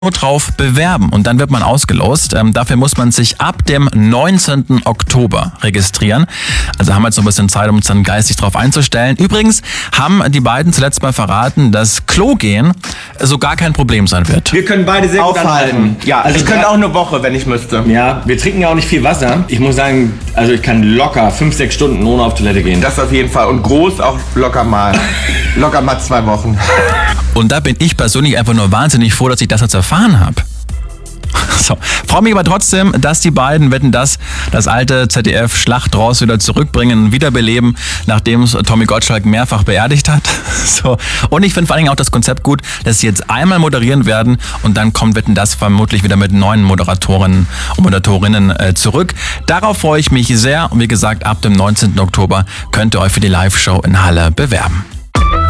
drauf bewerben und dann wird man ausgelost. Dafür muss man sich ab dem 19. Oktober registrieren. Also haben wir jetzt noch ein bisschen Zeit, um uns dann geistig drauf einzustellen. Übrigens haben die beiden zuletzt mal verraten, dass Klo-Gehen so gar kein Problem sein wird. Wir können beide sehr gut aufhalten. Ja, also ich könnte auch eine Woche, wenn ich müsste. Ja, wir trinken ja auch nicht viel Wasser. Ich muss sagen, also ich kann locker 5-6 Stunden ohne auf Toilette gehen. Das auf jeden Fall. Und groß auch locker mal. Locker mal 2 Wochen. Und da bin ich persönlich einfach nur wahnsinnig froh, dass ich das jetzt erfahren habe. So. Freue mich aber trotzdem, dass die beiden Wetten, das alte ZDF Schlacht raus wieder zurückbringen und wiederbeleben, nachdem es Tommy Gottschalk mehrfach beerdigt hat. So. Und ich finde vor allen Dingen auch das Konzept gut, dass sie jetzt einmal moderieren werden und dann kommt Wetten, das vermutlich wieder mit neuen Moderatoren und Moderatorinnen zurück. Darauf freue ich mich sehr und wie gesagt, ab dem 19. Oktober könnt ihr euch für die Live-Show in Halle bewerben.